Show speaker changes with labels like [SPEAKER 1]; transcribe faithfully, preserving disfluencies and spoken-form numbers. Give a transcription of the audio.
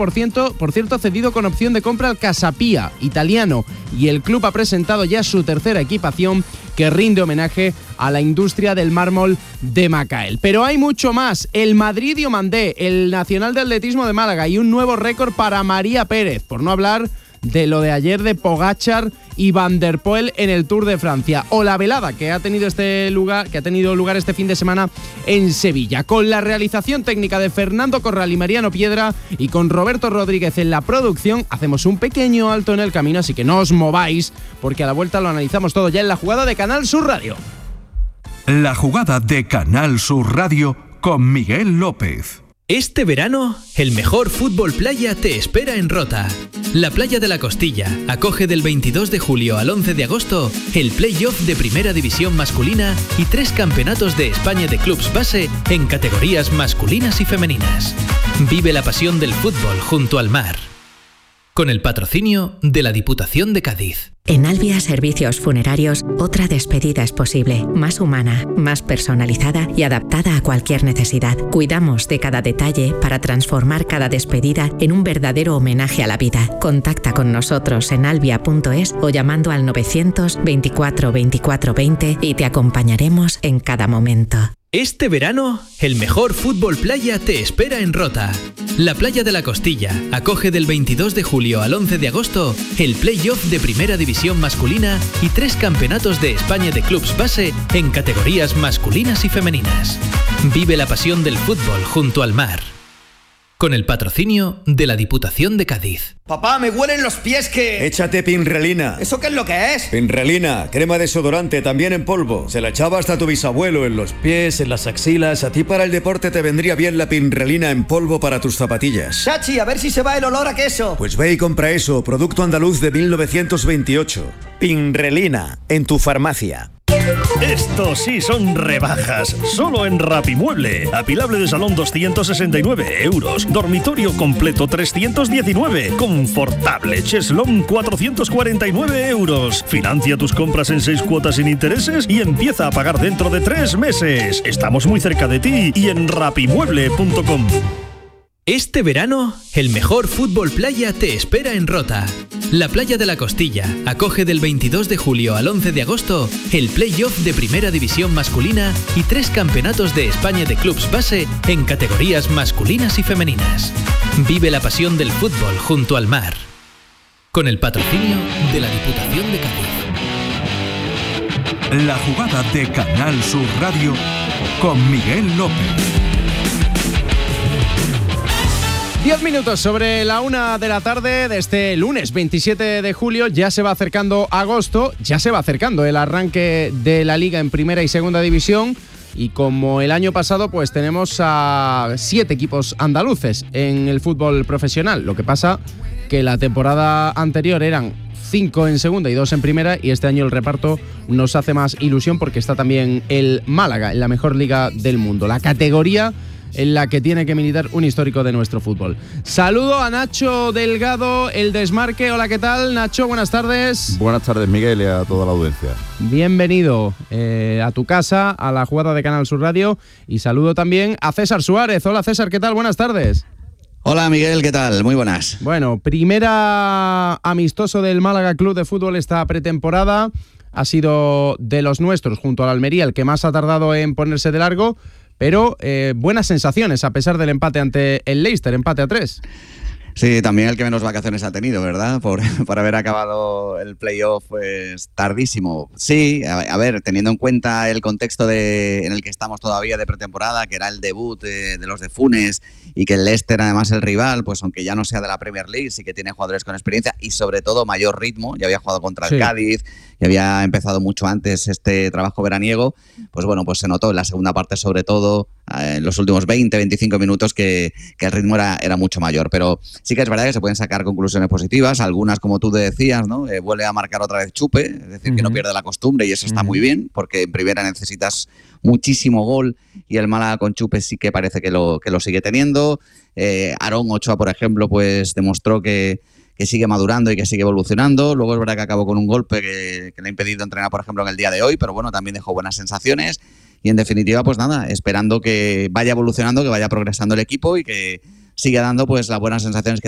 [SPEAKER 1] por ciento, por cierto, cedido con opción de compra al Casapia italiano, y el club ha presentado ya su tercera equipación que rinde homenaje a la industria del mármol de Macael. Pero hay mucho más. El Madrid Diomandé, el Nacional de Atletismo de Málaga y un nuevo récord para María Pérez, por no hablar de lo de ayer de Pogačar y Van der Poel en el Tour de Francia, o la velada que ha tenido este lugar, que ha tenido lugar este fin de semana en Sevilla, con la realización técnica de Fernando Corral y Mariano Piedra, y con Roberto Rodríguez en la producción. Hacemos un pequeño alto en el camino, así que no os mováis, porque a la vuelta lo analizamos todo ya en la jugada de Canal Sur Radio.
[SPEAKER 2] La jugada de Canal Sur Radio con Miguel López.
[SPEAKER 3] Este verano, el mejor fútbol playa te espera en Rota. La Playa de la Costilla acoge del veintidós de julio al once de agosto el play-off de Primera División masculina y tres campeonatos de España de clubs base en categorías masculinas y femeninas. Vive la pasión del fútbol junto al mar. Con el patrocinio de la Diputación de Cádiz.
[SPEAKER 4] En Albia Servicios Funerarios, otra despedida es posible, más humana, más personalizada y adaptada a cualquier necesidad. Cuidamos de cada detalle para transformar cada despedida en un verdadero homenaje a la vida. Contacta con nosotros en albia punto es o llamando al novecientos veinticuatro veinticuatro veinte y te acompañaremos en cada momento.
[SPEAKER 3] Este verano, el mejor fútbol playa te espera en Rota. La Playa de la Costilla acoge del veintidós de julio al once de agosto el play-off de Primera División masculina y tres campeonatos de España de clubs base en categorías masculinas y femeninas. Vive la pasión del fútbol junto al mar. Con el patrocinio de la Diputación de Cádiz.
[SPEAKER 5] Papá, me huelen los pies que...
[SPEAKER 6] Échate Pinrelina.
[SPEAKER 5] ¿Eso qué es lo que es?
[SPEAKER 6] Pinrelina, crema desodorante, también en polvo. Se la echaba hasta tu bisabuelo en los pies, en las axilas. A ti para el deporte te vendría bien la Pinrelina en polvo para tus zapatillas.
[SPEAKER 5] Chachi, a ver si se va el olor a queso.
[SPEAKER 6] Pues ve y compra eso, producto andaluz de mil novecientos veintiocho. Pinrelina, en tu farmacia.
[SPEAKER 7] Estos sí son rebajas, solo en Rapimueble. Apilable de salón doscientos sesenta y nueve euros, dormitorio completo trescientos diecinueve, confortable cheslón cuatrocientos cuarenta y nueve euros. Financia tus compras en seis cuotas sin intereses y empieza a pagar dentro de tres meses. Estamos muy cerca de ti y en rapimueble punto com.
[SPEAKER 3] Este verano, el mejor fútbol playa te espera en Rota. La Playa de la Costilla acoge del veintidós de julio al once de agosto el play-off de Primera División masculina y tres campeonatos de España de clubs base en categorías masculinas y femeninas. Vive la pasión del fútbol junto al mar. Con el patrocinio de la Diputación de Cádiz.
[SPEAKER 2] La jugada de Canal Sur Radio con Miguel López.
[SPEAKER 1] Diez minutos sobre la una de la tarde de este lunes veintisiete de julio. Ya se va acercando agosto, ya se va acercando el arranque de la Liga en Primera y Segunda División. Y como el año pasado, pues tenemos a siete equipos andaluces en el fútbol profesional. Lo que pasa que la temporada anterior eran cinco en segunda y dos en primera, y este año el reparto nos hace más ilusión porque está también el Málaga en la mejor liga del mundo, la categoría en la que tiene que militar un histórico de nuestro fútbol. Saludo a Nacho Delgado, El Desmarque. Hola, ¿qué tal, Nacho? Buenas tardes.
[SPEAKER 8] Buenas tardes, Miguel, y a toda la audiencia.
[SPEAKER 1] Bienvenido eh, a tu casa, a la jugada de Canal Sur Radio, y saludo también a César Suárez. Hola, César, ¿qué tal? Buenas tardes.
[SPEAKER 9] Hola, Miguel, ¿qué tal? Muy buenas.
[SPEAKER 1] Bueno, primera amistoso del Málaga Club de Fútbol esta pretemporada. Ha sido de los nuestros, junto al Almería, el que más ha tardado en ponerse de largo. Pero eh, buenas sensaciones a pesar del empate ante el Leicester, empate a tres.
[SPEAKER 9] Sí, también el que menos vacaciones ha tenido, ¿verdad? Por, por haber acabado el playoff pues tardísimo. Sí, a, a ver, teniendo en cuenta el contexto de, en el que estamos todavía de pretemporada, que era el debut de, de los de Funes, y que el Leicester además el rival, pues aunque ya no sea de la Premier League, sí que tiene jugadores con experiencia y sobre todo mayor ritmo. Ya había jugado contra el sí. Cádiz, y había empezado mucho antes este trabajo veraniego. Pues bueno, pues se notó en la segunda parte, sobre todo en los últimos veinte, veinticinco minutos, que, que el ritmo era, era mucho mayor. Pero sí que es verdad que se pueden sacar conclusiones positivas, algunas como tú decías, ¿no? Eh, vuelve a marcar otra vez Chupe, es decir, uh-huh. que no pierde la costumbre, y eso está uh-huh. muy bien, porque en primera necesitas muchísimo gol, y el Málaga con Chupe sí que parece que lo, que lo sigue teniendo. Eh, Aarón Ochoa, por ejemplo, pues demostró que, que sigue madurando y que sigue evolucionando. Luego es verdad que acabó con un golpe que, que le ha impedido entrenar, por ejemplo, en el día de hoy, pero bueno, también dejó buenas sensaciones. Y en definitiva, pues nada, esperando que vaya evolucionando, que vaya progresando el equipo y que siga dando pues las buenas sensaciones que